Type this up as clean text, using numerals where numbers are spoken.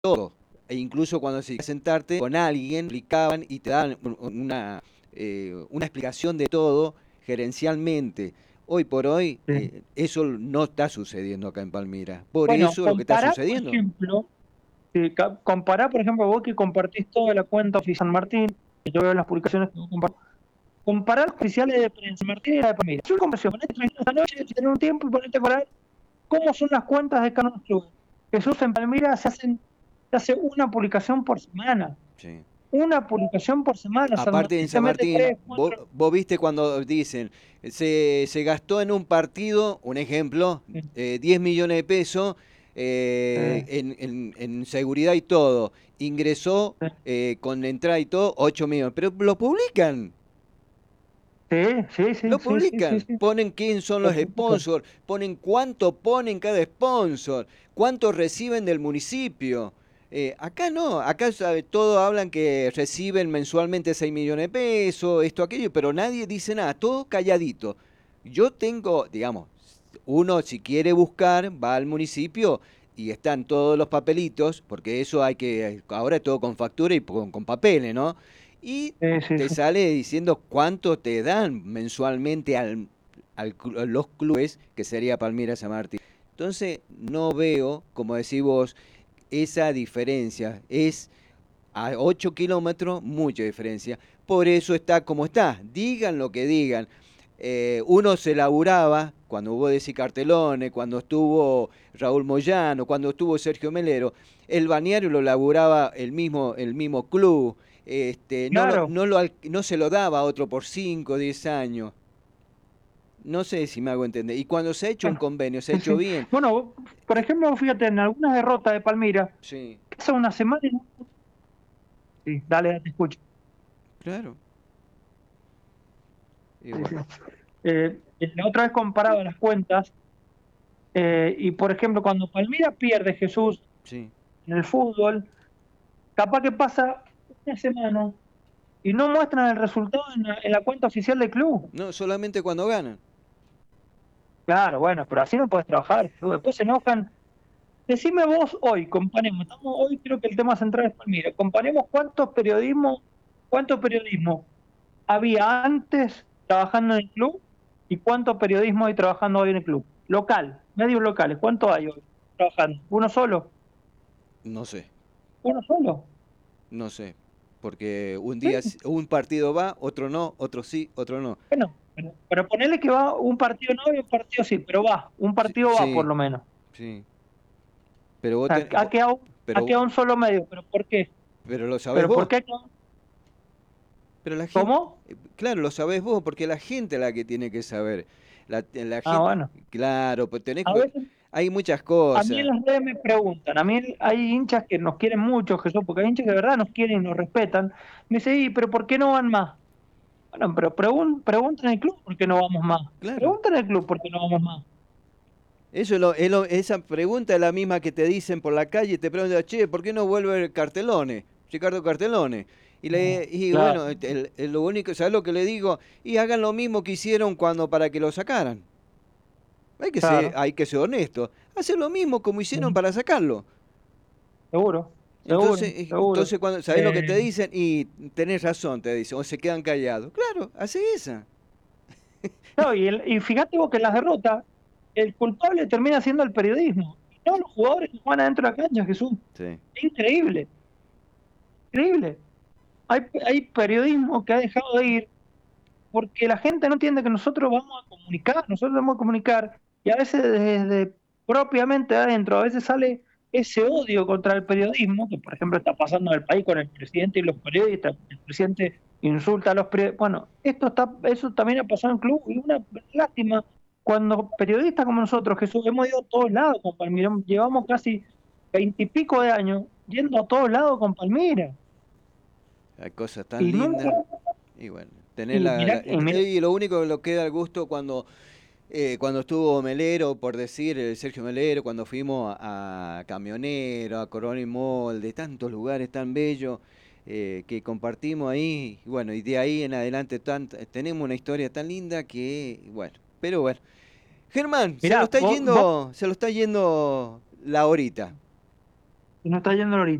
todo. E incluso cuando se sentarte con alguien, explicaban y te daban una explicación de todo gerencialmente. Hoy por hoy, Sí. eso no está sucediendo acá en Palmira. Por Bueno, eso es lo que está sucediendo. compará, por ejemplo, vos que compartís toda la cuenta oficial San Martín, que yo veo las publicaciones que vos compartís, comparar los oficiales de prensa Martín y la de Palmira. Yo conversión, ponete tranquilo esta noche, si tenés un tiempo, y ponete a comparar cómo son las cuentas de cada uno de los clubes. Jesús, en Palmira se hace una publicación por semana. Sí. Una publicación por semana. San Aparte en Martín te San mete Martín, tres, cuatro. vos viste cuando dicen, se gastó en un partido, un ejemplo, Sí, 10 millones de pesos en seguridad y todo. Ingresó sí, con entrada y todo 8 millones. Pero lo publican. sí, sí, sí, Lo sí, sí, sí, publican, sí. ponen quién son Lo los publican. sponsors, ponen cuánto ponen cada sponsor, cuánto reciben del municipio. Acá no, acá todos hablan que reciben mensualmente 6 millones de pesos, esto, aquello, pero nadie dice nada, todo calladito. Yo tengo, digamos, uno si quiere buscar, va al municipio y están todos los papelitos, porque eso hay que, ahora es todo con factura y con papeles, ¿no? Y Sí, sí, te sí. sale diciendo cuánto te dan mensualmente a los clubes, que sería Palmira San Martín. Entonces, no veo, como decís vos, esa diferencia. Es a 8 kilómetros, mucha diferencia. Por eso está como está. Digan lo que digan. Uno se laburaba, cuando hubo Desi Cartelone, cuando estuvo Raúl Moyano, cuando estuvo Sergio Melero, el balneario lo laburaba el mismo club. Claro. No se lo daba a otro por 5 o 10 años. No sé si me hago entender. Y cuando se ha hecho un Bueno, convenio, se ha sí, hecho sí. bien. Bueno, por Eh, ejemplo, fíjate, en algunas derrotas de Palmira, sí, hace una semana. Sí, dale, te escucho. claro. Y Sí, sí. bueno, La otra vez comparaba las cuentas, y por ejemplo, cuando Palmira pierde Jesús sí. en el fútbol, capaz que pasa una semana y no muestran el resultado en la cuenta oficial del club. No, solamente cuando ganan. Claro, bueno, pero así no puedes trabajar, Jesús. Después se enojan. Decime vos hoy, comparemos, hoy creo que el tema central es Palmira, comparemos cuánto periodismo había antes trabajando en el club y cuánto periodismo hay trabajando hoy en el club. Local, medios locales, ¿cuánto hay hoy trabajando? ¿Uno solo? No sé, ¿Uno solo? no sé. Porque un día Sí. un partido va, otro no, otro sí, otro no. Bueno, pero ponerle que va un partido no y un partido sí, pero va, un Sí, partido va por sí, lo menos. sí. Pero vos O sea, ten- vo- ha pero, quedado un solo medio, ¿pero por qué? pero lo sabés ¿Pero por vos. qué? Pero la gente, ¿Cómo? claro, lo sabés vos, porque la gente es la que tiene que saber. La Ah, gente, bueno. claro, pues A veces hay muchas a mí en cosas. las redes me preguntan, a mí hay hinchas que nos quieren mucho, Jesús, porque hay hinchas que de verdad nos quieren y nos respetan. Me dice, "Y, pero ¿por qué no van más?" Bueno, pero pregunten al club por qué no vamos más. Claro. Pregunten al club por qué no vamos más. Eso esa pregunta es la misma que te dicen por la calle, te preguntan, che, ¿por qué no vuelve Cartelone? Ricardo Cartelone. Y Claro, bueno, lo único, ¿sabes lo que le digo? Y hagan lo mismo que hicieron cuando para que lo sacaran. claro. Hay que ser honesto. Hacer lo mismo como hicieron Sí, para sacarlo. seguro, seguro, seguro. Entonces cuando, ¿sabes lo que te Eh, dicen? Y tenés razón, te dicen, o se quedan callados. Claro, hace esa. no, y fíjate vos que en las derrotas, el culpable termina siendo el periodismo, y no los jugadores que juegan adentro de la cancha, Jesús. Sí, Es increíble, increíble. Hay periodismo que ha dejado de ir porque la gente no entiende que nosotros vamos a comunicar, y a veces desde propiamente adentro, a veces sale ese odio contra el periodismo, que por ejemplo está pasando en el país con el presidente y los periodistas, el presidente insulta a los periodistas. Bueno, eso también ha pasado en el club, y una lástima cuando periodistas como nosotros, Jesús, hemos ido a todos lados con Palmira, llevamos casi 20 y pico de años yendo a todos lados con Palmira, hay cosas tan y nunca, lindas. Y bueno, tener y mirá, y lo único que lo queda al gusto cuando estuvo Melero, por decir, el Sergio Melero, cuando fuimos a Camionero, a Coronel Molde, tantos lugares tan bellos que compartimos ahí, y bueno, y de ahí en adelante tenemos una historia tan linda que, bueno, pero bueno. Germán, mirá, vos, se lo está yendo la horita. Se nos está yendo el